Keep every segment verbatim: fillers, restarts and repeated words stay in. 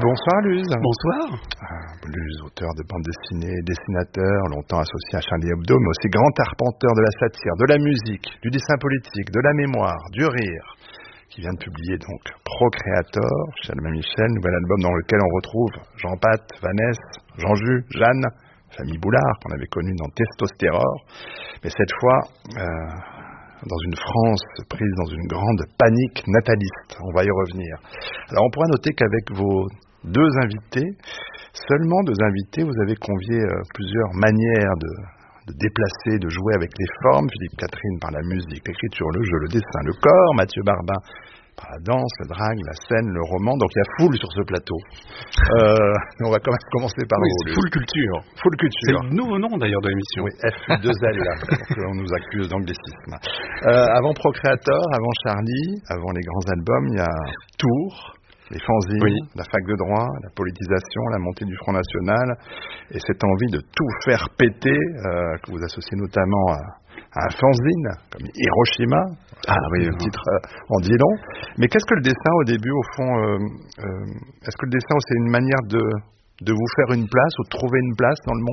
Bonsoir Luz. Bonsoir. Ah, Luz, auteur de bande dessinée, dessinateur, longtemps associé à Charlie Hebdo, mais aussi grand arpenteur de la satire, de la musique, du dessin politique, de la mémoire, du rire, qui vient de publier donc Procréator, chez Albin Michel, nouvel album dans lequel on retrouve Jean-Pat, Vanessa, Jean-Jus, Jeanne, famille Boulard, qu'on avait connue dans Testostérore, mais cette fois... Euh, dans une France prise dans une grande panique nataliste. On va y revenir. Alors on pourra noter qu'avec vos deux invités, seulement deux invités, vous avez convié euh, plusieurs manières de, de déplacer, de jouer avec les formes. Philippe Catherine par la musique, l'écriture, le jeu, le dessin, le corps. Mathieu Barbin par la danse, le drague, la scène, le roman. Donc il y a foule sur ce plateau. Euh, on va quand même commencer par oui, vous. Full culture. Full culture. C'est le nouveau nom d'ailleurs de l'émission. Oui, F U deux L, on nous accuse d'anglicisme. Euh, avant Procréator, avant Charlie, avant les grands albums, il y a Tours, les fanzines, oui. La fac de droit, la politisation, la montée du Front National, et cette envie de tout faire péter, euh, que vous associez notamment à, à un fanzine, comme Hiroshima, ah oui, le titre euh, en dit long. Mais qu'est-ce que le dessin au début, au fond, euh, euh, est-ce que le dessin, c'est une manière de, de vous faire une place, ou de trouver une place dans le monde ?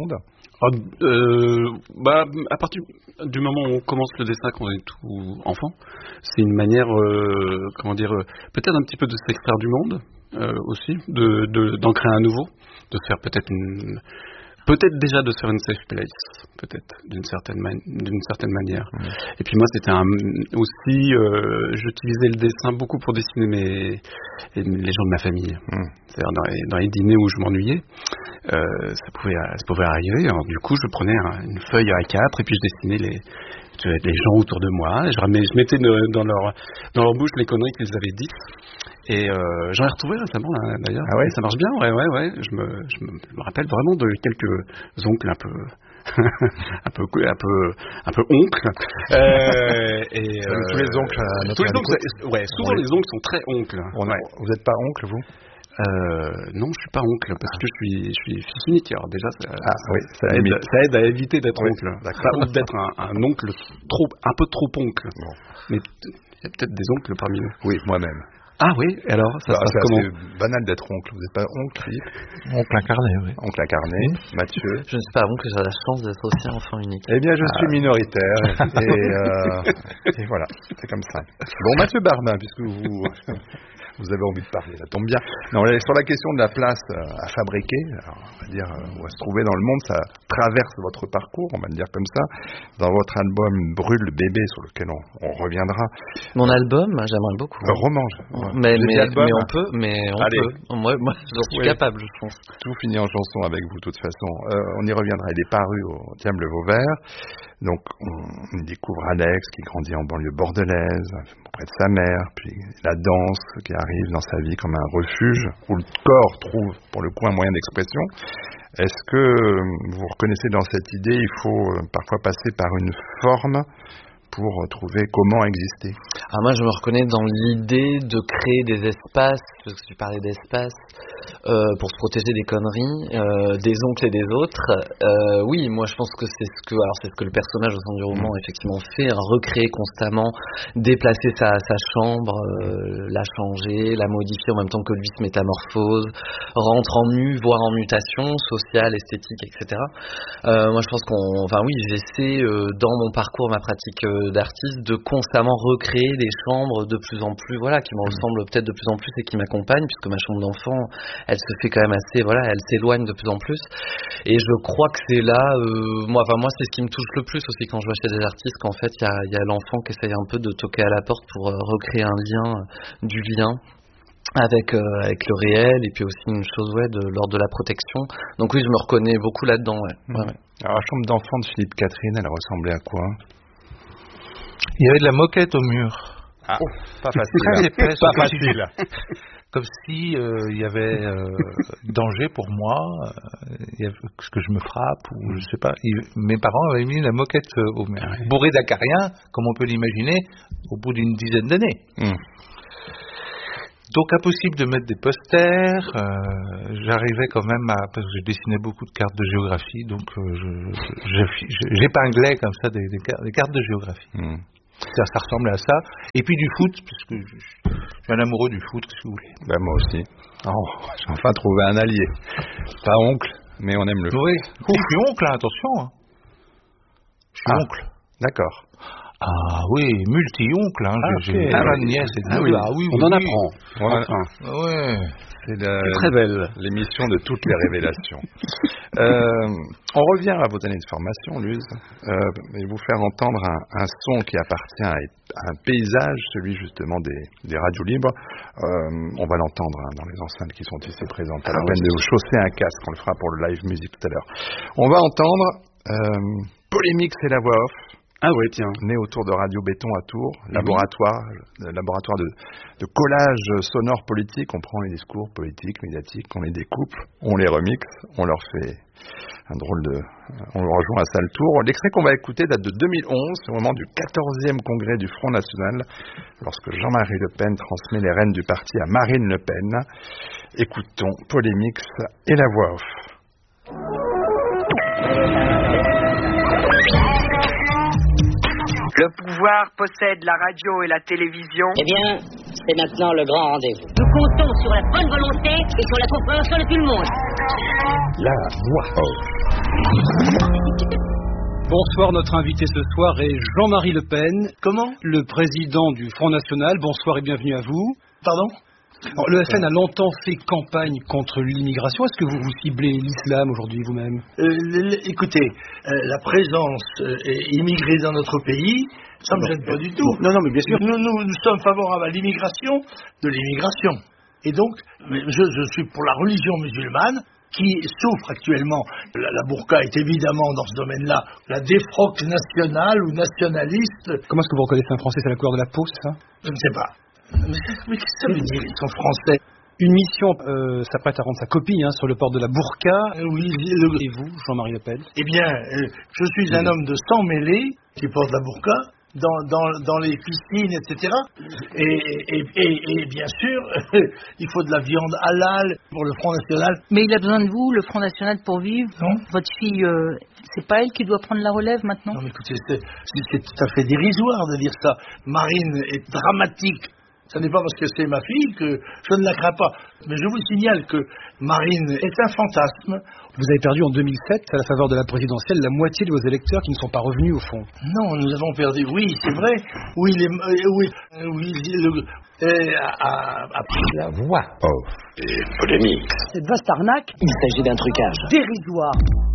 Euh, bah, à partir du moment où on commence le dessin quand on est tout enfant, c'est une manière, euh, comment dire, euh, peut-être un petit peu de s'extraire du monde euh, aussi, de, de, d'en créer un nouveau, de se faire peut-être une, peut-être déjà de se faire une safe place, peut-être d'une certaine, man- d'une certaine manière. Mmh. Et puis moi, c'était un, aussi, euh, j'utilisais le dessin beaucoup pour dessiner mes, les gens de ma famille. Mmh. C'est-à-dire dans les, dans les dîners où je m'ennuyais. Euh, ça pouvait ça pouvait arriver. Alors du coup, je prenais un, une feuille A quatre et puis je dessinais les les gens autour de moi. Je, ramais, je mettais de, dans leur dans leur bouche les conneries qu'ils avaient dites. Et euh, j'en ai retrouvé récemment là, d'ailleurs. Ah ouais, ça marche bien. Ouais, ouais, ouais. Je me je me, je me rappelle vraiment de quelques oncles un peu. un peu un peu un peu oncle euh, et euh, tous les oncles à notre tous les oncles, ouais, souvent oui. Les oncles sont très oncles. Ouais. Vous n'êtes pas oncle, vous? Euh, non, je suis pas oncle parce que je suis, je suis fils unique. Alors déjà, ça, ah, ça, oui, ça, aide, ça aide à éviter d'être oui, oncle, enfin, ou d'être un, un oncle trop, un peu trop oncle. Bon. Mais il y a peut-être des oncles parmi nous. Oui, moi-même. Ah oui, alors ça bah, se passe comment? C'est banal d'être oncle. Vous n'êtes pas oncle, Philippe? Oncle incarné, oui. Oncle incarné, Mathieu. Je ne suis pas oncle, j'ai la chance d'être aussi enfant unique. Eh bien, je ah. suis minoritaire et, euh, et voilà, c'est comme ça. Bon, Mathieu Barbin, puisque vous vous avez envie de parler, ça tombe bien. Non, sur la question de la place à fabriquer, alors, on va dire où à se trouver dans le monde, ça traverse votre parcours, on va le dire comme ça. Dans votre album Brûle bébé, sur lequel on, on reviendra. Mon album, j'aimerais beaucoup. Un roman. Mais, mais, album, mais on peut, mais on Allez. peut. Moi, moi j'en suis oui. capable, je pense. Tout finit en chanson avec vous, de toute façon. Euh, on y reviendra. Il est paru au Diable Vauvert. Donc, on, on découvre Alex qui grandit en banlieue bordelaise, auprès de sa mère, puis la danse qui arrive dans sa vie comme un refuge, où le corps trouve, pour le coup, un moyen d'expression. Est-ce que vous reconnaissez dans cette idée, il faut parfois passer par une forme pour trouver comment exister? Alors moi, je me reconnais dans l'idée de créer des espaces, parce que tu parlais d'espace, euh, pour se protéger des conneries, euh, des oncles et des autres. Euh, oui, moi je pense que c'est ce que, alors c'est ce que le personnage au sein du roman effectivement fait, hein, recréer constamment, déplacer sa, sa chambre, euh, la changer, la modifier en même temps que lui se métamorphose, rentre en nu, voire en mutation sociale, esthétique, et cetera. Euh, moi je pense qu'on, enfin oui, j'essaie euh, dans mon parcours, ma pratique euh, d'artiste, de constamment recréer des chambres de plus en plus, voilà, qui me ressemblent peut-être de plus en plus et qui m'accompagnent, puisque ma chambre d'enfant, elle se fait quand même assez, voilà, elle s'éloigne de plus en plus. Et je crois que c'est là, euh, moi, enfin moi, c'est ce qui me touche le plus aussi quand je vois chez des artistes, qu'en fait, il y a, y a l'enfant qui essaye un peu de toquer à la porte pour euh, recréer un lien, euh, du lien. Avec, euh, avec le réel, et puis aussi une chose, ouais, de l'ordre de la protection. Donc oui, je me reconnais beaucoup là-dedans, ouais. Mmh. ouais, ouais. Alors la chambre d'enfant de Philippe Catherine, elle ressemblait à quoi? Il y avait de la moquette au mur. Ah, oh, pas facile. Très épais, pas facile. Comme si euh, il y avait euh, danger pour moi, euh, il y avait, que je me frappe, ou je sais pas. Il, mes parents avaient mis la moquette euh, au mur. Ah, oui. Bourré d'acariens, comme on peut l'imaginer, au bout d'une dizaine d'années. Mmh. Donc impossible de mettre des posters, euh, j'arrivais quand même à, parce que je dessinais beaucoup de cartes de géographie, donc euh, je, je, je, j'épinglais comme ça des, des, des cartes de géographie. Mmh. Ça, ça ressemblait à ça. Et puis du foot, parce que je, je suis un amoureux du foot, qu'est-ce que vous voulez. Ben moi aussi. Oh, j'ai enfin trouvé un allié. Pas oncle, mais on aime le foot. Oui, je suis oncle, hein, attention. Hein. Je suis ah, oncle. D'accord. Ah oui, multi-oncle. Hein. Ah, j'ai okay. plein de nièces et de ah, oui. ah oui, on oui, en oui. apprend. Voilà. Enfin. Ouais. C'est la, très belle. L'émission de toutes les révélations. euh, on revient à vos années de formation, Luz, euh, et vous faire entendre un, un son qui appartient à, à un paysage, celui justement des, des radios libres. Euh, on va l'entendre hein, dans les enceintes qui sont ici présentes. À la peine de vous chausser un casque, on le fera pour le live music tout à l'heure. On va entendre euh, Polémique, c'est la voix off. Ah ouais, tiens. Né autour de Radio Béton à Tours, ah laboratoire, oui. laboratoire de, de collage sonore politique. On prend les discours politiques, médiatiques, on les découpe, on les remixe, on leur fait un drôle de... On leur rejoint un sale tour. L'extrait qu'on va écouter date de deux mille onze, au moment du quatorzième congrès du Front National, lorsque Jean-Marie Le Pen transmet les rênes du parti à Marine Le Pen. Écoutons Polémix et la voix off. Le pouvoir possède la radio et la télévision. Eh bien, c'est maintenant le grand rendez-vous. Nous comptons sur la bonne volonté et sur la compréhension de tout le monde. La voix off. Bonsoir, notre invité ce soir est Jean-Marie Le Pen. Comment ? Le président du Front National. Bonsoir et bienvenue à vous. Pardon ? Alors, le F N a longtemps fait campagne contre l'immigration. Est-ce que vous vous ciblez l'islam aujourd'hui vous-même ? euh, Écoutez, euh, la présence euh, immigrée dans notre pays, ça ne me gêne pas du tout. Non, non, mais bien sûr. Nous, nous, nous sommes favorables à l'immigration de l'immigration. Et donc, je, je suis pour la religion musulmane qui souffre actuellement. La, la burqa est évidemment dans ce domaine-là la défroque nationale ou nationaliste. Comment est-ce que vous reconnaissez un Français ? C'est la couleur de la peau, c'est ça ? Je ne sais pas. Mais, mais qu'est-ce que ça veut dire, ils sont français ? Une mission euh, s'apprête à rendre sa copie hein, sur le port de la burqa. Euh, oui, le... Et vous, Jean-Marie Le Pen ? Eh bien, euh, je suis un homme de sang mêlé qui porte la burqa dans, dans, dans les piscines, et cetera. Et, et, et, et bien sûr, il faut de la viande halal pour le Front National. Mais il a besoin de vous, le Front National, pour vivre. Non. Votre fille, euh, c'est pas elle qui doit prendre la relève maintenant ? Non, mais écoutez, c'est, c'est tout à fait dérisoire de dire ça. Marine est dramatique. Ce n'est pas parce que c'est ma fille que je ne la crains pas. Mais je vous signale que Marine est un fantasme. Vous avez perdu en deux mille sept, à la faveur de la présidentielle, la moitié de vos électeurs qui ne sont pas revenus au fond. Non, nous avons perdu. Oui, c'est vrai. Oui, les, oui, oui, le, euh, à, à, la voix off et Polémique. Cette vaste arnaque, il s'agit d'un trucage dérisoire.